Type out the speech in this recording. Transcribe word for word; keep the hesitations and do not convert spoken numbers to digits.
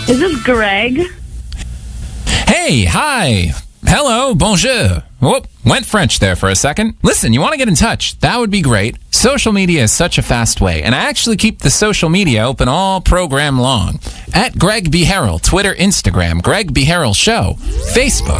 Is this Greg? Hey, hi. Hello, bonjour. Whoop, went French there for a second. Listen, you want to get in touch? That would be great. Social media is such a fast way, and I actually keep the social media open all program long. At Greg B. Harrell, Twitter, Instagram, Greg B. Harrell Show, Facebook,